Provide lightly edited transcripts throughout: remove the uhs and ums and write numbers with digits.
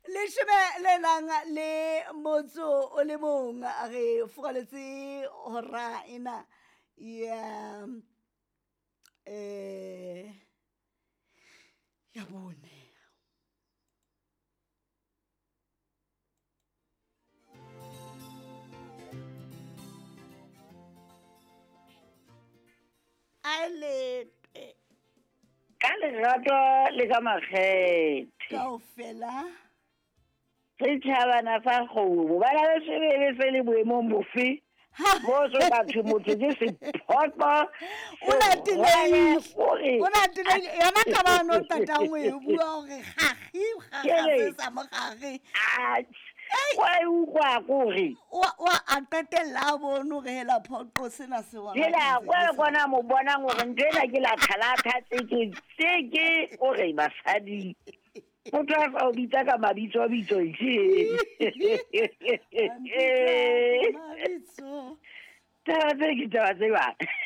leshome le lang le motso o le mong re fogaletse hora ena ya bone. a lete ka lerato le ka makgethe kaofela setšhabana sa kgobo ba na le sebele se le boemong bofe mo so batho motho ke sephoto o natile yona tabano tatangwe e bua gore gagi se sa mogage wa utlwa kore wa a qetella a bone gore hela phoqo sena se hela kwa kona mo bona gore ntena ke la thalata tseke gore basadi motho a fa o bitsa ka mabitso taba tse ba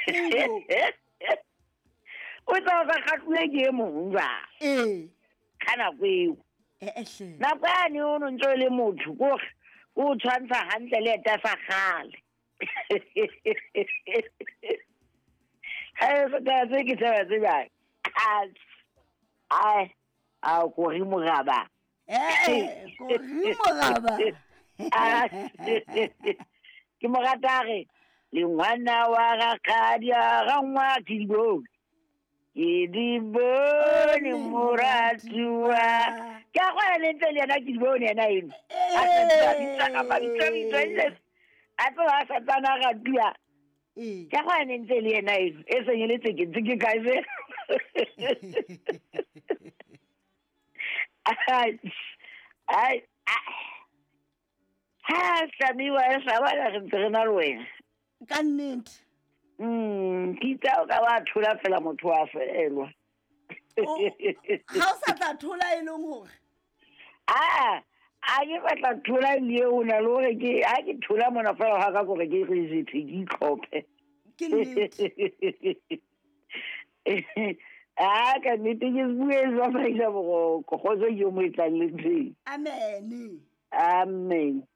o tsa ka khatlwe ke mong ba kana kweo nako yane o no ntse le motho o tshwantsha hantle le eta sa gale ha se ka se ke tse ba a kori mogaba ke mo ratare le ngwana wa ga khadia ga ngwa tidibone ke di bone moratuwa ka go ene ntse le yana ke di bone yana eno a se bitsa ka mabitso a tlo a sa tsana ga tua ka go ene ntse le yana eno e senyeletse ke ntse ke kae se ai ha hlamiwa e sa ba re ntse re na le wena ka nnete kitsa o ka ba thola fela motho a felwa ha o sa tla thola e leng hore a ke batla thola le o na le hore ke a ke thola mona fela ha ka gore ke re ke itlhophe ke nnete ka nnete ke bue zwa fa ile go go go yo mo itlang le tse amen amen